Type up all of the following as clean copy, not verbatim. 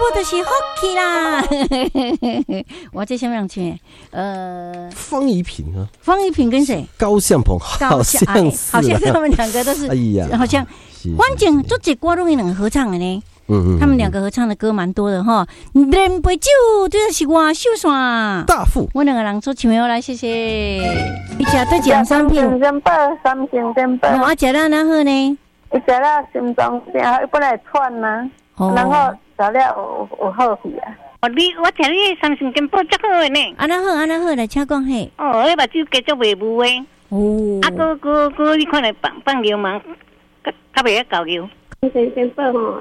就是福气啦。我这什么人唱？ 方怡萍啊， 方怡萍跟谁？ 高向鹏，好像是， 好像他们两个都是， 哎呀， 好像，反正做这歌拢伊两个合唱的呢。他们两个合唱的歌蛮多的哈。连杯酒，这就是我秀山大富。 我两个人做唱来，谢谢。你吃对几样产品？ 三星电报。 我吃了然后呢？ 伊食了心脏病，本来喘呐，然后食了有好去啊。 我听你三星电报足好的呢。 安那好，来请讲嘿。 哦，迄目睭加足袂雾的。 哦。 啊，哥，你看来放流氓，较袂晓搞流。 三星电报吼，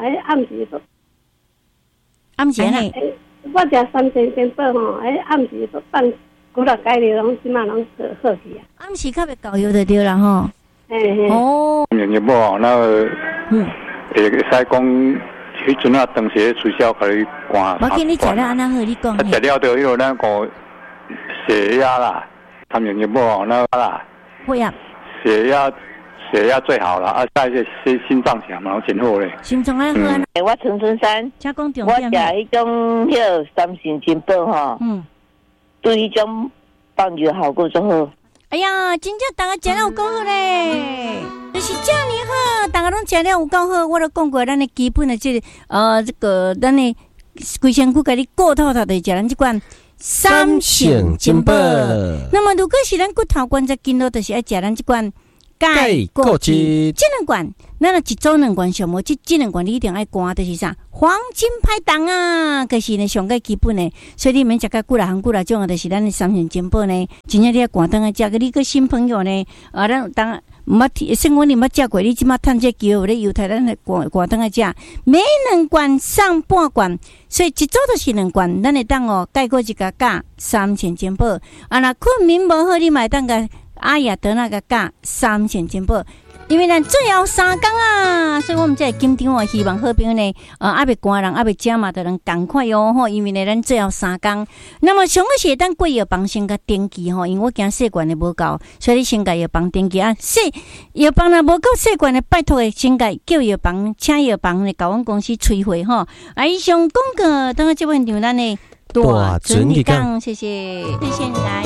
暗时嘿。 我食三星电报吼，暗时放古老改了，拢即马拢好去啊。 暗时较袂搞油就对啦吼。 哦。 日报那会使讲，迄阵啊，当时促销可以关。 我见你食了安那好，你讲。 食了就迄个咱讲血压啦，他们日报那啦。 会啊。 血压最好了啊！再一些心脏强嘛，真好嘞。 心脏爱好啊。 我陈山， 加工重我点。 食迄种迄三星金宝吼，对迄种放药效果最好。 哎呀，真正大家食了有够好嘞，就是这么好，大家拢食了有够好。我都讲过，咱的基本的这个咱的规身躯，甲你顾透透的食咱这款三星金宝。那么如果是咱骨头关节筋络，就是爱食咱这款。钙固质，这两罐，咱一周两罐上无，这两罐你一定爱灌，就是啥？黄金拍档啊，可是呢上个基本的，所以你免食个几来种啊，就是咱的三星金宝呢。真正你要灌灯啊，食个你个新朋友呢，咱当毋捌生活你捌食过，你即马趁这机会咧犹太咱的灌灯啊食，每两罐上半罐，所以一周就是两罐，咱会当哦，盖过一个价三星金宝，啊那困眠无好，你买当个。阿雅得那个价三星金宝，因为咱最后3天啊，所以我们这紧张哦，希望好朋友呢，阿未寒人阿未食嘛，就能赶快哟吼，因为呢咱最后3天，那么上个是当过药房先甲登记吼，因为我惊试管的无够，所以你先甲药房登记啊，药房若无够试管的，拜托的先甲叫药房，请药房呢，甲阮公司催回吼。啊，以上广告，等下这问题咱呢大准你讲，谢谢你来。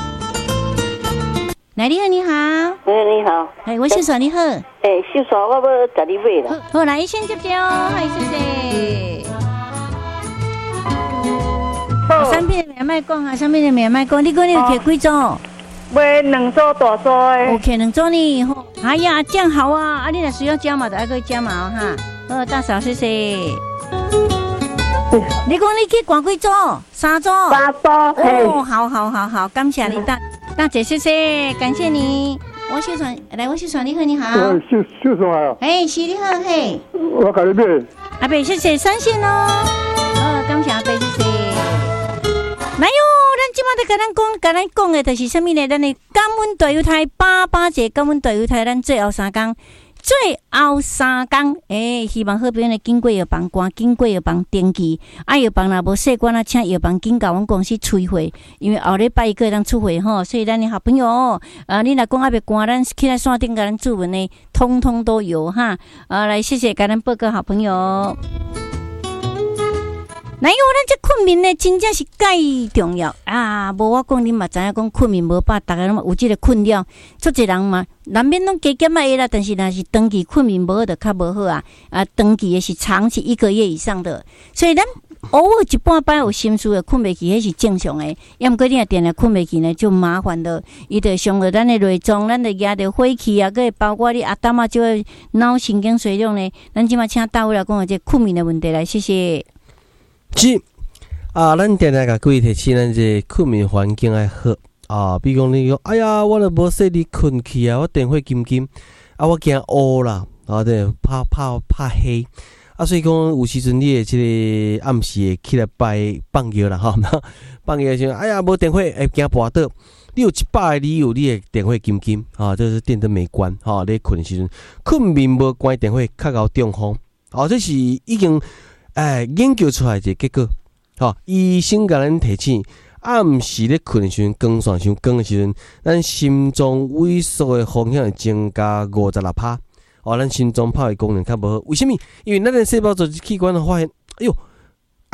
来，你好，你好。 你好。 我秀爽，你好。 秀爽，我要甲你买啦。 好，来，先接掉，嗨，谢谢。上面的免卖讲啊，上面的免卖讲，你讲你有摕几组？ 买2组大组的。 OK， 2组呢？好，哎呀，这样好啊！啊，你若需要加码的，还可以加码哈。好，大嫂，谢谢。你讲你去逛几组？3组。 8组。 哦，好，感谢你大姐，谢谢，感谢你。我秀爽，来，我秀爽，你好，你好。 秀爽啊！ 是你好，嘿。 我甲你买。 阿伯，谢谢3线哦。感谢阿伯，谢谢。来哟，咱即马在甲咱讲的，就是什么呢？咱的感恩大犹太88节，感恩大犹太，咱最后3天。最后3天，希望好朋友呢经过药房关，经过药房登记。药房若无习惯啊，请药房紧甲阮公司催货，因为后礼拜一个当出货吼，所以咱的好朋友你若讲要关，咱起来线顶甲咱注文呢，通通都有哈。来谢谢甲咱报告好朋友。来，咱这困眠呢，真正是介重要啊！无我讲，你嘛知影讲困眠无饱，大家拢有这个困扰，做一人嘛，难免拢加减会啦。但是若是长期困眠无好，就较无好啊！长期的是长期1个月以上的，所以咱偶尔一半摆有心事的困袂去，迄是正常的。要毋过你若定定困袂去呢，就麻烦了。伊就伤着咱的内脏，咱就压着火气啊，佮包括你阿dam啊，就会脑神经衰弱呢。咱即马请大卫来讲这困眠的问题来，谢谢。 咱定定甲各位提醒，咱这困眠环境爱好比如讲你讲，哎呀，我都无说你困去啊，我电话金金我惊乌啦，对，怕黑所以讲有时阵你的这个暗时会起来放药啦放药时哎呀无电话会惊跋倒，你有100个理由，你的电话金金这是电灯没关你困时阵困眠无关电话较高中风这是已经研究出来一个结果医生甲咱提醒，暗时咧困的时阵，光线伤光的时阵，咱心脏萎缩的风险会增加56%。咱心脏拍的功能较无好。为什么？因为咱的细胞组织器官发现，哎呦，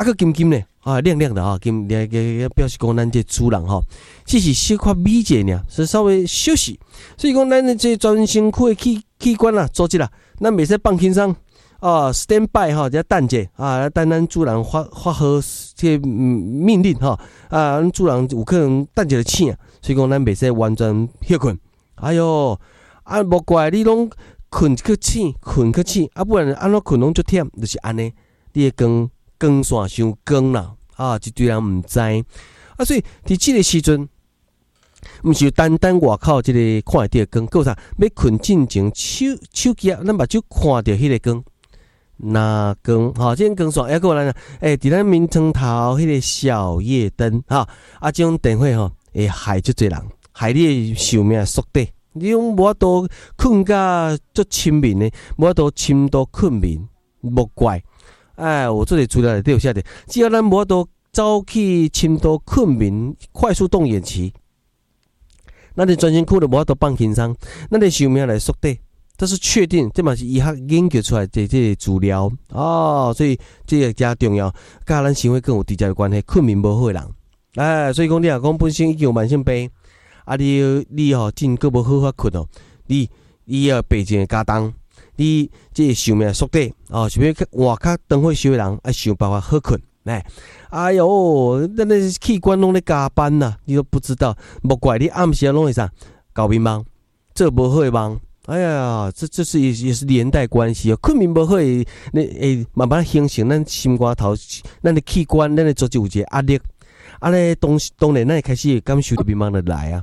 个金金呢，亮亮的金，表示讲咱这主人只是小可美者尔，是稍微休息。所以讲咱的这全身躯的器官啊，组织啦，咱袂使放轻松，stand by 只等者等咱主人发号这命令咱主人有可能等一个醒，所以讲咱袂使完全休困。哎哟，无怪你拢困去醒，不然安怎困拢足忝，就是安尼。你的光线伤光啦，一堆人毋知所以伫即个时阵，毋是单单外口即个看得到光，还有啥？要困进前手机咱目睭看到迄个光，那光即个光线，还有咱伫咱面床头迄个小夜灯即种电火会害足侪人，害你的寿命缩短。你用无法度困甲足深眠的，无法度深度困眠，莫怪。有这个资料内底有写的，只要咱无法度走去深度困眠、快速动眼期，咱的全身躯就无法度放轻松，咱的寿命来缩短，这是确定，这嘛是医学研究出来的这个资料所以这个加重要，甲咱生活更有直接的关系。困眠无好的人，所以讲你若讲本身已经有慢性病，你真个无好法困你要备一个家当。你这个寿命缩短想要活较长岁的人，想办法好困。哎哟，咱的器官拢咧加班呐，你都不知道。莫怪你暗时拢会啥搞迷茫，这无好的梦。哎呀，这是也是连带关系困眠无好会慢慢形成咱心肝头，咱的器官，咱的组织有一个压力。当然，咱会开始感受到迷茫的来